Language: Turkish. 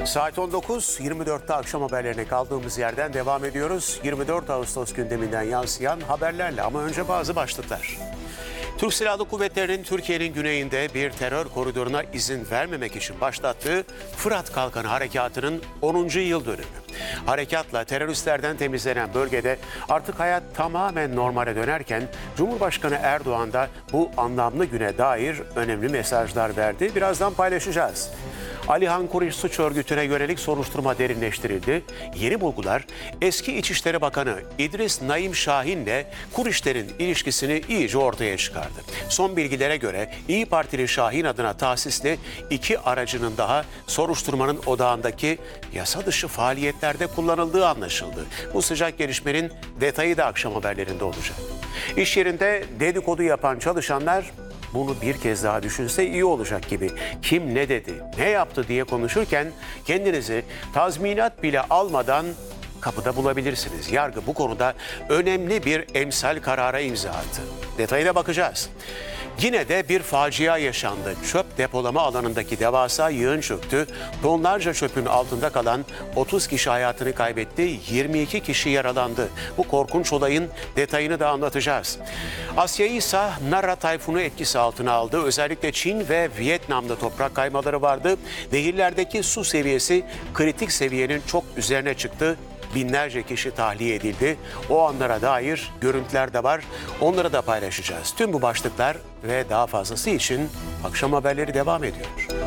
Saat 19, 24'te akşam haberlerine kaldığımız yerden devam ediyoruz. 24 Ağustos gündeminden yansıyan haberlerle ama önce bazı başlıklar. Türk Silahlı Kuvvetleri'nin Türkiye'nin güneyinde bir terör koridoruna izin vermemek için başlattığı Fırat Kalkanı Harekatı'nın 10. yıl dönümü. Harekatla teröristlerden temizlenen bölgede artık hayat tamamen normale dönerken Cumhurbaşkanı Erdoğan da bu anlamlı güne dair önemli mesajlar verdi. Birazdan paylaşacağız. Alihan Kuriş suç örgütüne yönelik soruşturma derinleştirildi. Yeni bulgular eski İçişleri Bakanı İdris Naim Şahin'le Kurişlerin ilişkisini iyice ortaya çıkardı. Son bilgilere göre İYİ Partili Şahin adına tahsisli 2 aracının daha soruşturmanın odağındaki yasa dışı faaliyetlerde kullanıldığı anlaşıldı. Bu sıcak gelişmenin detayı da akşam haberlerinde olacak. İş yerinde dedikodu yapan çalışanlar bunu bir kez daha düşünse iyi olacak gibi. Kim ne dedi, ne yaptı diye konuşurken kendinizi tazminat bile almadan kapıda bulabilirsiniz. Yargı bu konuda önemli bir emsal karara imza attı. Detayına bakacağız. Yine de bir facia yaşandı. Çöp depolama alanındaki devasa yığın çöktü. Tonlarca çöpün altında kalan 30 kişi hayatını kaybetti, 22 kişi yaralandı. Bu korkunç olayın detayını da anlatacağız. Asya'yı ise Nara tayfunu etkisi altına aldı. Özellikle Çin ve Vietnam'da toprak kaymaları vardı. Nehirlerdeki su seviyesi kritik seviyenin çok üzerine çıktı. Binlerce kişi tahliye edildi. O anlara dair görüntüler de var. Onları da paylaşacağız. Tüm bu başlıklar ve daha fazlası için akşam haberleri devam ediyor.